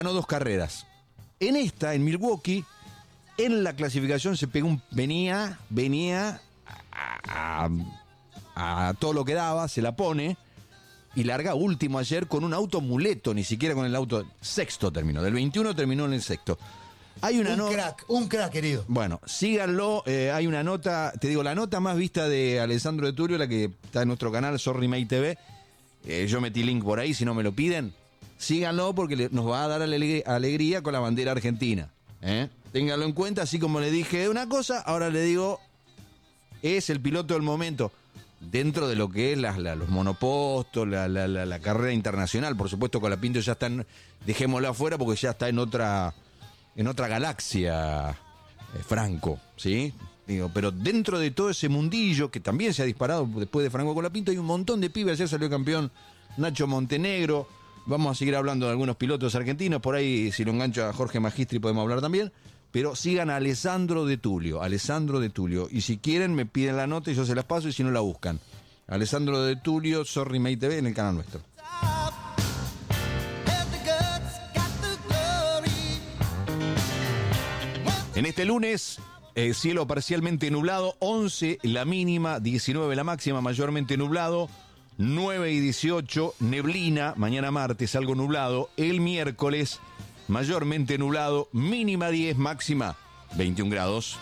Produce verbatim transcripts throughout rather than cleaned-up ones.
ganó dos carreras. En esta, en Milwaukee, en la clasificación se pegó un... Venía, venía a, a, a todo lo que daba, se la pone y larga último ayer con un auto muleto, ni siquiera con el auto... Sexto terminó, del veintiuno terminó en el sexto. Hay una un nota... crack, un crack, querido. Bueno, síganlo, eh, hay una nota, te digo, la nota más vista de Alessandro de Tulio, la que está en nuestro canal, Sorry Mate T V. Eh, yo metí link por ahí, si no me lo piden. Síganlo porque le, nos va a dar alegría, alegría con la bandera argentina. ¿eh? Ténganlo en cuenta, así como le dije una cosa, ahora le digo, es el piloto del momento. Dentro de lo que es la, la, los monopostos, la, la, la, la carrera internacional. Por supuesto, Colapinto ya está en, dejémoslo afuera porque ya está en otra, en otra galaxia, eh, Franco, ¿sí? Digo, pero dentro de todo ese mundillo que también se ha disparado después de Franco Colapinto, hay un montón de pibes. Ayer salió campeón Nacho Montenegro. Vamos a seguir hablando de algunos pilotos argentinos. Por ahí, si lo engancho a Jorge Magistri, podemos hablar también. Pero sigan a Alessandro de Tulio, Alessandro de Tulio. Y si quieren, me piden la nota y yo se las paso, y si no, la buscan. Alessandro de Tulio, Sorry Mate T V, en el canal nuestro. En este lunes, eh, cielo parcialmente nublado, once la mínima, diecinueve la máxima, mayormente nublado, nueve y dieciocho, neblina, mañana martes algo nublado, el miércoles mayormente nublado, mínima diez, máxima veintiún grados.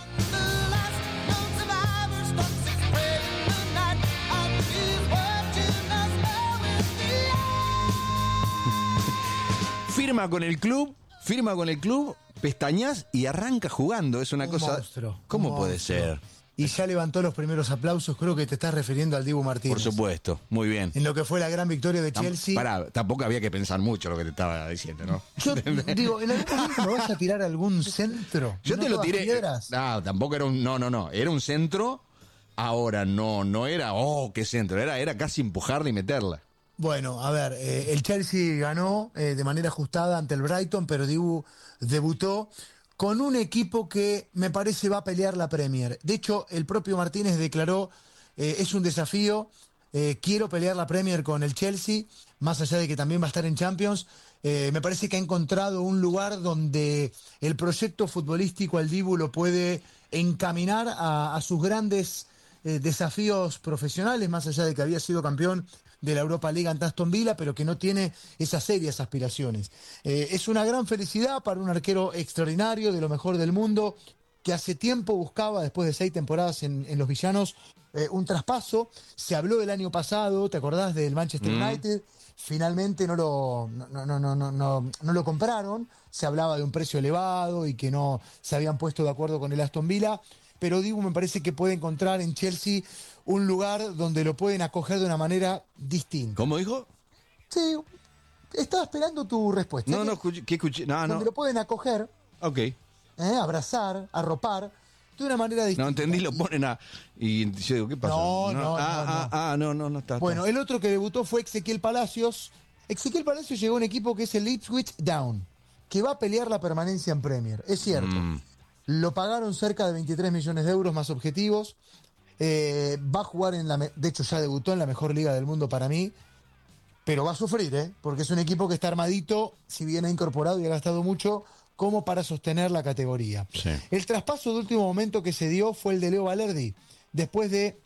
Firma con el club, firma con el club, pestañas y arranca jugando. Es una un cosa... monstruo, ¿Cómo un puede monstruo. ser? Y ya levantó los primeros aplausos, creo que te estás refiriendo al Dibu Martínez. Por supuesto, muy bien. En lo que fue la gran victoria de Chelsea. Pará, tampoco había que pensar mucho lo que te estaba diciendo, ¿no? Yo digo, ¿en algún momento me vas a tirar algún centro? Yo ¿No te lo todas tiré. piedras? No, tampoco era un. No, no, no. Era un centro. Ahora no, no era. Oh, qué centro. Era, era casi empujarla y meterla. Bueno, a ver, eh, el Chelsea ganó eh, de manera ajustada ante el Brighton, pero Dibu debutó con un equipo que me parece va a pelear la Premier. De hecho, el propio Martínez declaró, eh, es un desafío, eh, quiero pelear la Premier con el Chelsea, más allá de que también va a estar en Champions. Eh, me parece que ha encontrado un lugar donde el proyecto futbolístico al Dibu lo puede encaminar a, a sus grandes eh, desafíos profesionales, más allá de que había sido campeón de la Europa League ante Aston Villa, pero que no tiene esas serias aspiraciones. Eh, es una gran felicidad para un arquero extraordinario, de lo mejor del mundo, que hace tiempo buscaba, después de seis temporadas en, en los villanos, eh, un traspaso. Se habló del año pasado, ¿te acordás del Manchester mm. United? Finalmente no lo, no, no, no, no, no, no lo compraron. Se hablaba de un precio elevado y que no se habían puesto de acuerdo con el Aston Villa. Pero Dibu me parece que puede encontrar en Chelsea un lugar donde lo pueden acoger de una manera distinta. ¿Cómo dijo? Sí, estaba esperando tu respuesta. No, no, escuché, ¿qué escuché? No, donde no. lo pueden acoger, Ok. ¿eh? abrazar, arropar, de una manera distinta. No entendí, lo ponen a... Y yo digo, ¿qué pasa? No, no, no. Ah, no, ah, no. ah, no, no, no está. Bueno, está. el otro que debutó fue Ezequiel Palacios. Ezequiel Palacios llegó a un equipo que es el Ipswich Town, que va a pelear la permanencia en Premier. Es cierto. Mm. Lo pagaron cerca de veintitrés millones de euros más objetivos. Eh, va a jugar en la... Me- de hecho, ya debutó en la mejor liga del mundo para mí. Pero va a sufrir, ¿eh? Porque es un equipo que está armadito, si bien ha incorporado y ha gastado mucho, como para sostener la categoría. Sí. El traspaso de último momento que se dio fue el de Leo Valerdi. Después de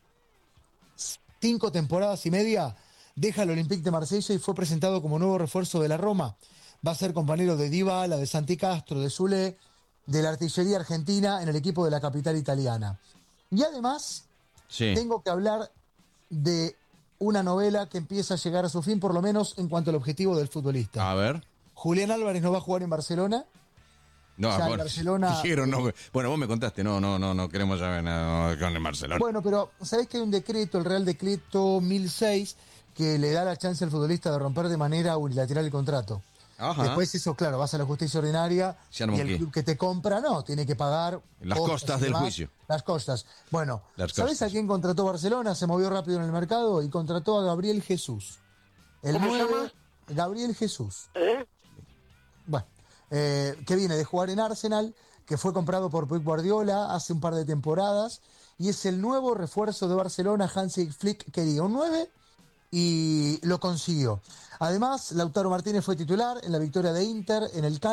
cinco temporadas y media, deja el Olympique de Marsella y fue presentado como nuevo refuerzo de la Roma. Va a ser compañero de Dybala, de Santi Castro, de Zule, de la artillería argentina en el equipo de la capital italiana. Y además, Sí. tengo que hablar de una novela que empieza a llegar a su fin, por lo menos en cuanto al objetivo del futbolista. A ver. Julián Álvarez no va a jugar en Barcelona. No, Ya en bueno, Barcelona- dijeron, no, bueno, vos me contaste, no, no, no, no queremos saber nada con el Barcelona. Bueno, pero ¿sabés que hay un decreto, el Real Decreto mil seis, que le da la chance al futbolista de romper de manera unilateral el contrato? Ajá. Después eso, claro, vas a la justicia ordinaria Ya no y el qué. club que te compra, no, tiene que pagar... Las costas y del demás. juicio. Las costas. Bueno, Las ¿sabés costas. a quién contrató Barcelona? Se movió rápido en el mercado y contrató a Gabriel Jesús. El ¿Cómo se nueve, llama? Gabriel Jesús. ¿Eh? Bueno, eh, que viene de jugar en Arsenal, que fue comprado por Pep Guardiola hace un par de temporadas y es el nuevo refuerzo de Barcelona. Hansi Flick quería un nueve y lo consiguió. Además, Lautaro Martínez fue titular en la victoria de Inter en el